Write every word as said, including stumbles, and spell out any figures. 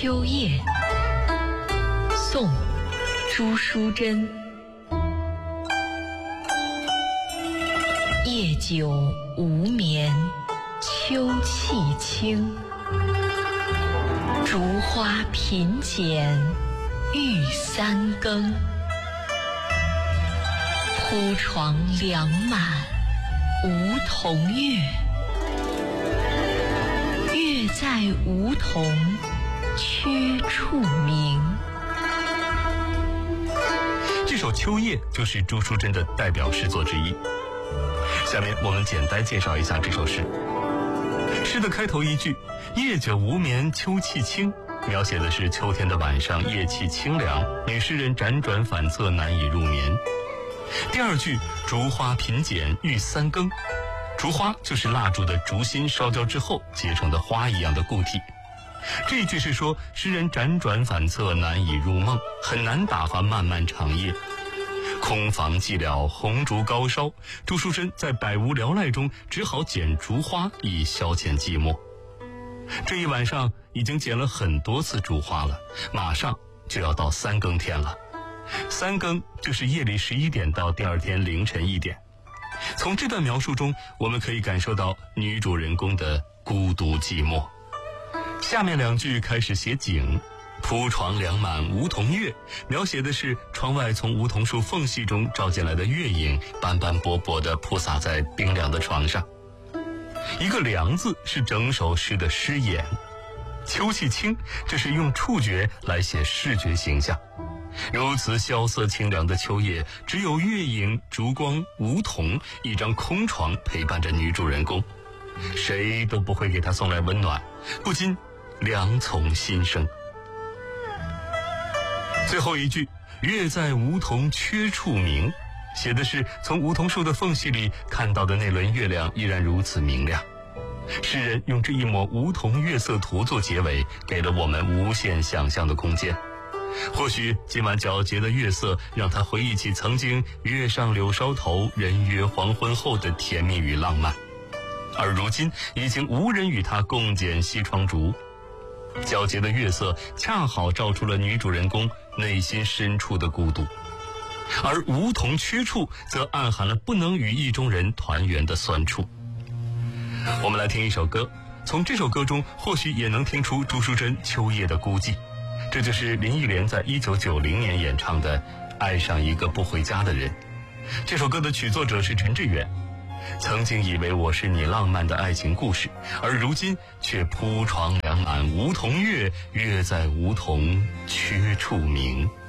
秋夜，宋·朱淑珍。夜久无眠，秋气清。竹花品剪欲三更。铺床两满梧桐月，月在梧桐缺处鸣。 这首《秋夜》就是朱淑珍的代表诗作之一。下面我们简单介绍一下这首诗。诗的开头一句“夜久无眠，秋气清”，描写的是秋天的晚上，夜气清凉，女诗人辗转反侧，难以入眠。第二句“竹花品剪欲三更”，竹花就是蜡烛的烛芯烧焦之后结成的花一样的固体。这一句是说诗人辗转反侧，难以入梦，很难打发漫漫长夜。空房寂寥，红烛高烧，朱淑珍在百无聊赖中只好剪竹花以消遣寂寞。这一晚上已经剪了很多次竹花了，马上就要到三更天了。三更就是夜里十一点到第二天凌晨一点。从这段描述中，我们可以感受到女主人公的孤独寂寞。下面两句开始写景，铺床两满梧桐月，描写的是窗外从梧桐树缝隙中照进来的月影，斑斑驳驳地铺洒在冰凉的床上。一个凉字是整首诗的诗眼。秋气清，这是用触觉来写视觉形象。如此萧瑟清凉的秋夜，只有月影、烛光、梧桐，一张空床陪伴着女主人公，谁都不会给她送来温暖，不禁凉从心生。最后一句“月在梧桐缺处鸣”，写的是从梧桐树的缝隙里看到的那轮月亮依然如此明亮。诗人用这一抹梧桐月色图做结尾，给了我们无限想象的空间。或许今晚皎洁的月色让他回忆起曾经月上柳梢头，人约黄昏后的甜蜜与浪漫，而如今已经无人与他共剪西窗烛。皎洁的月色恰好照出了女主人公内心深处的孤独，而梧桐缺处则暗含了不能与意中人团圆的酸楚。我们来听一首歌，从这首歌中或许也能听出朱淑珍秋夜的孤寂。这就是林忆莲在一九九零年演唱的《爱上一个不回家的人》。这首歌的曲作者是陈志远。曾经以为我是你浪漫的爱情故事，而如今却铺床两满梧桐月，月在梧桐缺处鸣。